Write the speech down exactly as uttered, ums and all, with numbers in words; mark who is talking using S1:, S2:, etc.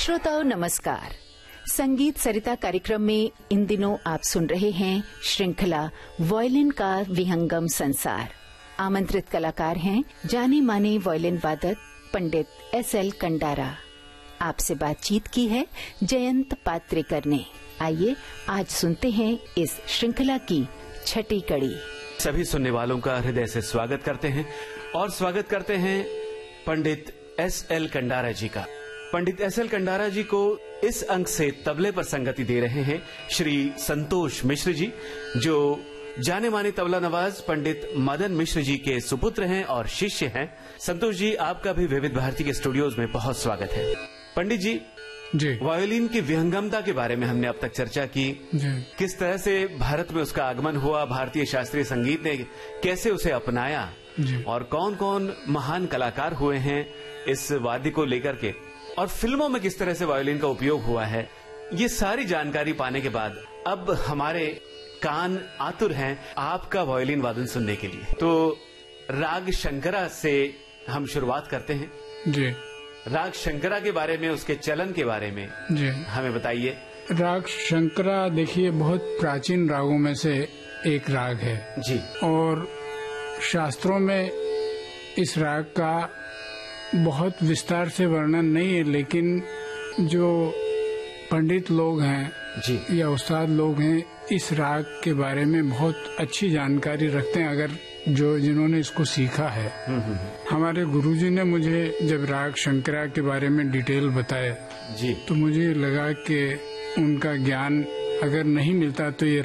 S1: श्रोताओं नमस्कार। संगीत सरिता कार्यक्रम में इन दिनों आप सुन रहे हैं श्रृंखला वायलिन का विहंगम संसार। आमंत्रित कलाकार हैं जाने माने वायलिन वादक पंडित एस एल कंडारा। आपसे बातचीत की है जयंत पात्रेकर ने। आइए आज सुनते हैं इस श्रृंखला की छठी कड़ी।
S2: सभी सुनने वालों का हृदय से स्वागत करते हैं और स्वागत करते हैं पंडित एस एल कंडारा जी का। पंडित एस एल कंडारा जी को इस अंक से तबले पर संगति दे रहे हैं श्री संतोष मिश्र जी, जो जाने माने तबला नवाज पंडित मदन मिश्र जी के सुपुत्र हैं और शिष्य हैं। संतोष जी, आपका भी विविध भारती के स्टूडियोज में बहुत स्वागत है। पंडित जी
S3: जी
S2: वायोलिन की विहंगमता के बारे में हमने अब तक चर्चा की।
S3: जी
S2: किस तरह से भारत में उसका आगमन हुआ, भारतीय शास्त्रीय संगीत ने कैसे उसे अपनाया
S3: जी
S2: और कौन कौन महान कलाकार हुए हैं इस वाद्य को लेकर के, और फिल्मों में किस तरह से वायोलिन का उपयोग हुआ है, ये सारी जानकारी पाने के बाद अब हमारे कान आतुर हैं आपका वायोलिन वादन सुनने के लिए। तो राग शंकरा से हम शुरुआत करते हैं।
S3: जी
S2: राग शंकरा के बारे में, उसके चलन के बारे में
S3: जी
S2: हमें बताइए।
S3: राग शंकरा देखिए बहुत प्राचीन रागों में से एक राग है
S2: जी,
S3: और शास्त्रों में इस राग का बहुत विस्तार से वर्णन नहीं है, लेकिन जो पंडित लोग हैं
S2: जी
S3: या उस्ताद लोग हैं इस राग के बारे में बहुत अच्छी जानकारी रखते हैं, अगर जो जिन्होंने इसको सीखा है। हमारे गुरुजी ने मुझे जब राग शंकरा के बारे में डिटेल बताया
S2: जी
S3: तो मुझे लगा कि उनका ज्ञान अगर नहीं मिलता तो ये